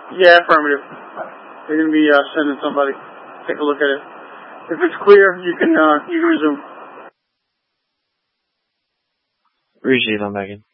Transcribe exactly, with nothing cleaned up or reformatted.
Yeah, affirmative. They're going to be uh, sending somebody. Take a look at it. If it's clear, you can, uh, you can resume. Resume, I'm back in.